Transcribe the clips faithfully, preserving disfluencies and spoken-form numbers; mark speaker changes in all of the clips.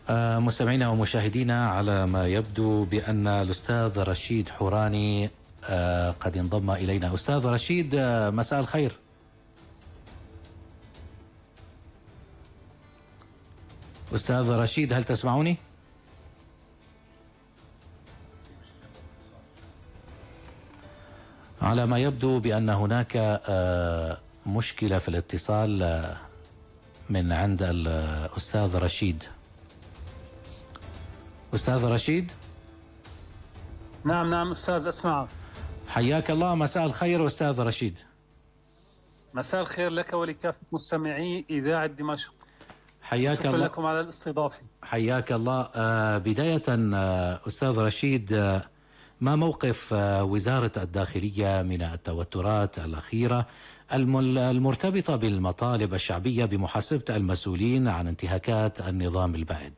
Speaker 1: آه، مستمعينا ومشاهدينا، على ما يبدو بأن الأستاذ رشيد حوراني آه، قد انضم إلينا. أستاذ رشيد، آه، مساء الخير. أستاذ رشيد، هل تسمعوني؟ على ما يبدو بأن هناك آه، مشكلة في الاتصال آه، من عند الأستاذ رشيد. أستاذ رشيد؟
Speaker 2: نعم نعم أستاذ، أسمعك.
Speaker 1: حياك الله، مساء الخير أستاذ رشيد.
Speaker 2: مساء الخير لك ولكافة مستمعي إذاعة دمشق.
Speaker 1: حياك
Speaker 2: شكرا
Speaker 1: الله.
Speaker 2: لكم على الاستضافة.
Speaker 1: حياك الله. آه، بداية آه، أستاذ رشيد، آه، ما موقف آه، وزارة الداخلية من التوترات الأخيرة الم- المرتبطة بالمطالب الشعبية بمحاسبة المسؤولين عن انتهاكات النظام البائد؟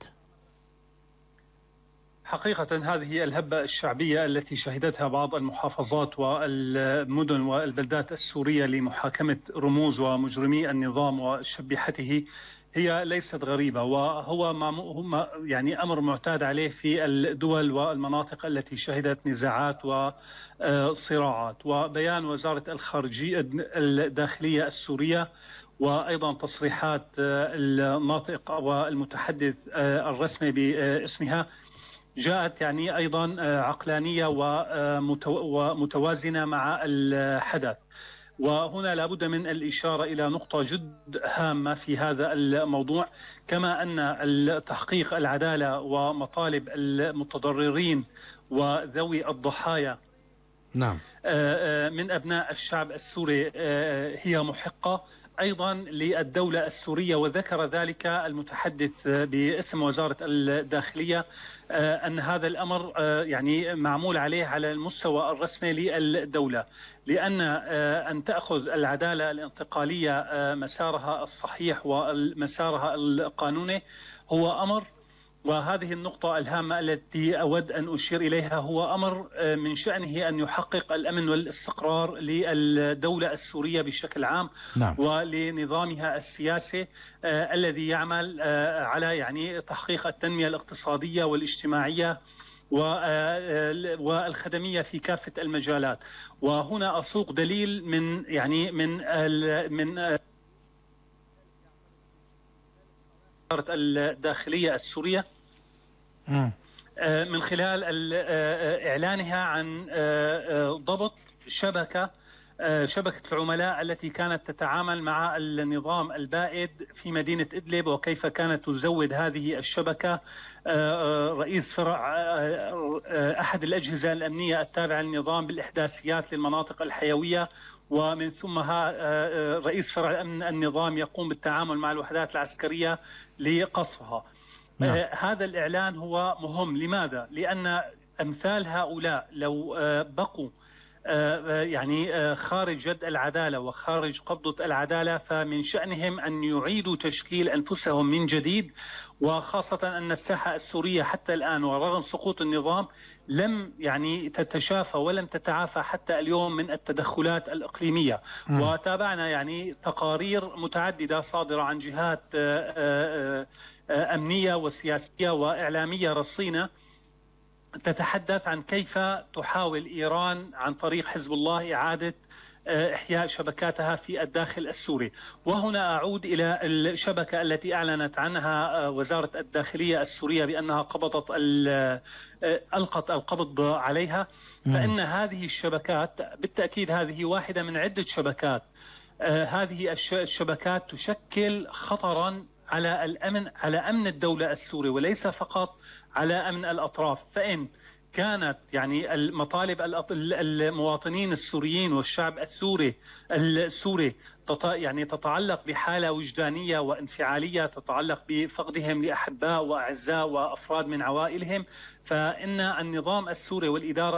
Speaker 2: حقيقة هذه الهبة الشعبية التي شهدتها بعض المحافظات والمدن والبلدات السورية لمحاكمة رموز ومجرمي النظام وشبيحته هي ليست غريبة، وهو ما يعني أمر معتاد عليه في الدول والمناطق التي شهدت نزاعات وصراعات. وبيان وزارة الخارجية الداخلية السورية وأيضا تصريحات الناطق والمتحدث الرسمي باسمها جاءت يعني أيضا عقلانية ومتوازنة مع الحدث. وهنا لابد من الإشارة إلى نقطة جد هامة في هذا الموضوع، كما أن تحقيق العدالة ومطالب المتضررين وذوي الضحايا
Speaker 1: نعم
Speaker 2: من أبناء الشعب السوري هي محقة أيضا للدولة السورية. وذكر ذلك المتحدث باسم وزارة الداخلية أن هذا الأمر يعني معمول عليه على المستوى الرسمي للدولة، لأن أن تأخذ العدالة الانتقالية مسارها الصحيح ومسارها القانوني هو أمر. وهذه النقطة الهامة التي أود أن أشير إليها هو أمر من شأنه أن يحقق الأمن والاستقرار للدولة السورية بشكل عام.
Speaker 1: نعم.
Speaker 2: ولنظامها السياسي آه الذي يعمل آه على يعني تحقيق التنمية الاقتصادية والاجتماعية والخدمية في كافة المجالات. وهنا أسوق دليل من يعني من من وزارة الداخلية السورية من خلال إعلانها عن ضبط شبكة شبكة العملاء التي كانت تتعامل مع النظام البائد في مدينة إدلب، وكيف كانت تزود هذه الشبكة رئيس فرع أحد الأجهزة الأمنية التابعة للنظام بالإحداثيات للمناطق الحيوية، ومن ثم رئيس فرع الأمن النظام يقوم بالتعامل مع الوحدات العسكرية لقصفها. نعم. هذا الإعلان هو مهم. لماذا؟ لأن أمثال هؤلاء لو بقوا يعني خارج يد العدالة وخارج قبضة العدالة فمن شأنهم أن يعيدوا تشكيل أنفسهم من جديد، وخاصة أن الساحة السورية حتى الآن ورغم سقوط النظام لم يعني تتشافى ولم تتعافى حتى اليوم من التدخلات الإقليمية. م. وتابعنا يعني تقارير متعددة صادرة عن جهات أمنية وسياسية وإعلامية رصينة تتحدث عن كيف تحاول إيران عن طريق حزب الله إعادة إحياء شبكاتها في الداخل السوري. وهنا أعود إلى الشبكة التي أعلنت عنها وزارة الداخلية السورية بأنها قبضت ألقت القبض عليها. فإن هذه الشبكات بالتأكيد هذه واحدة من عدة شبكات. هذه الشبكات تشكل خطرا على الأمن على أمن الدولة السوري وليس فقط على أمن الأطراف. فإن كانت يعني المطالب المواطنين السوريين والشعب السوري السوري يعني تتعلق بحالة وجدانية وانفعالية تتعلق بفقدهم لأحباء وأعزاء وأفراد من عوائلهم، فإن النظام السوري والإدارة